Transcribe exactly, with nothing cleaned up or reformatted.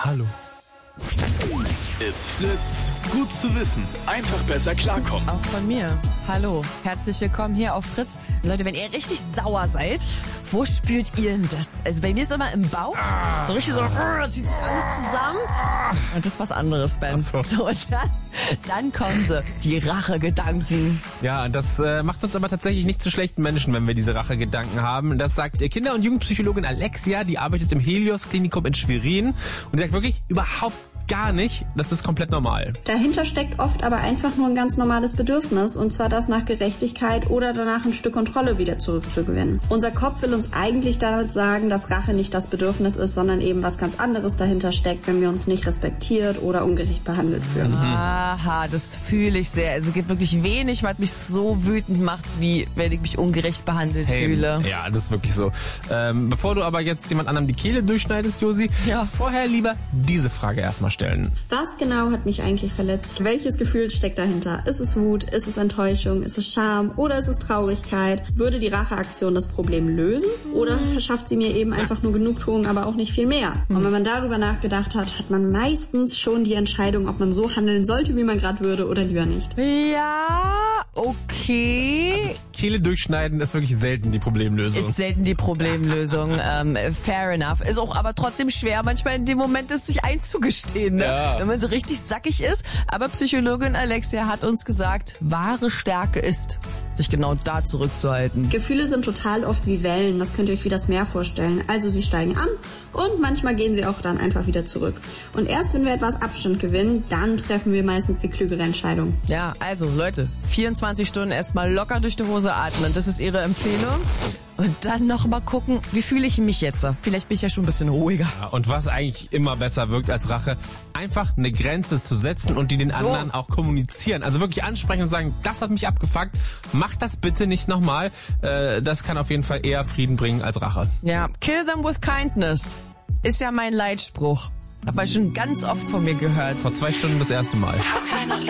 Hallo. It's Fritz. Gut zu wissen. Einfach besser klarkommen. Auch von mir. Hallo. Herzlich willkommen hier auf Fritz. Leute, wenn ihr richtig sauer seid, wo spürt ihr denn das? Also bei mir ist immer im Bauch. So richtig so, uh, zieht sich alles zusammen. Und das ist was anderes, Ben. So. So, und dann, dann kommen sie. Die Rachegedanken. Ja, das äh, macht uns aber tatsächlich nicht zu schlechten Menschen, wenn wir diese Rachegedanken haben. Das sagt Kinder- und Jugendpsychologin Alexia, die arbeitet im Helios-Klinikum in Schwerin. Und sie sagt wirklich, überhaupt gar nicht. Das ist komplett normal. Dahinter steckt oft aber einfach nur ein ganz normales Bedürfnis, und zwar das nach Gerechtigkeit oder danach ein Stück Kontrolle wieder zurückzugewinnen. Unser Kopf will uns eigentlich damit sagen, dass Rache nicht das Bedürfnis ist, sondern eben was ganz anderes dahinter steckt, wenn wir uns nicht respektiert oder ungerecht behandelt fühlen. Aha, das fühle ich sehr. Also es gibt wirklich wenig, was mich so wütend macht, wie wenn ich mich ungerecht behandelt Same. fühle. Ja, das ist wirklich so. Ähm, bevor du aber jetzt jemand anderem die Kehle durchschneidest, Josi, Ja. vorher lieber diese Frage erstmal stellen. Was genau hat mich eigentlich verletzt? Welches Gefühl steckt dahinter? Ist es Wut? Ist es Enttäuschung? Ist es Scham? Oder ist es Traurigkeit? Würde die Racheaktion das Problem lösen? Oder verschafft sie mir eben einfach nur Genugtuung, aber auch nicht viel mehr? Und wenn man darüber nachgedacht hat, hat man meistens schon die Entscheidung, ob man so handeln sollte, wie man gerade würde, oder lieber nicht. Ja, okay. Kehle durchschneiden ist wirklich selten die Problemlösung. Ist selten die Problemlösung. ähm, fair enough. Ist auch aber trotzdem schwer, manchmal in dem Moment es sich einzugestehen, ne? Ja. Wenn man so richtig sackig ist. Aber Psychologin Alexia hat uns gesagt, wahre Stärke ist, sich genau da zurückzuhalten. Gefühle sind total oft wie Wellen, das könnt ihr euch wie das Meer vorstellen. Also sie steigen an und manchmal gehen sie auch dann einfach wieder zurück. Und erst wenn wir etwas Abstand gewinnen, dann treffen wir meistens die klügere Entscheidung. Ja, also Leute, vierundzwanzig Stunden erstmal locker durch die Hose atmen. Das ist ihre Empfehlung. Und dann noch mal gucken, wie fühle ich mich jetzt? Vielleicht bin ich ja schon ein bisschen ruhiger. Ja, und was eigentlich immer besser wirkt als Rache, einfach eine Grenze zu setzen und die den So. anderen auch kommunizieren. Also wirklich ansprechen und sagen, das hat mich abgefuckt, mach das bitte nicht nochmal. Äh, das kann auf jeden Fall eher Frieden bringen als Rache. Ja, kill them with kindness ist ja mein Leitspruch. Hab ich schon ganz oft von mir gehört. Vor zwei Stunden das erste Mal.